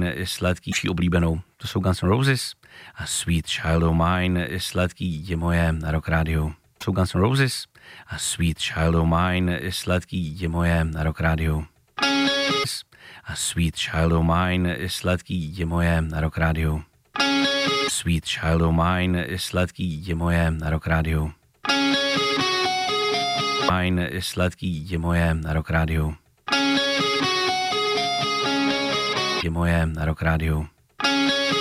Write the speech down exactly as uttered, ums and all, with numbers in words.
Mine je sladký, vší oblíbenou. To jsou Guns N' Roses a Sweet Child O' Mine je sladký dítě moje na Rock Radio. To jsou Guns N' Roses a Sweet Child O' Mine je sladký dítě moje na Rock Radio. A Sweet Child O' Mine je sladký dítě moje na Rock Radio. Sweet Child O' Mine je sladký dítě moje na Rock Radio. Mine je sladký dítě moje na Rock Radio. Dítě moje na Rock Radio.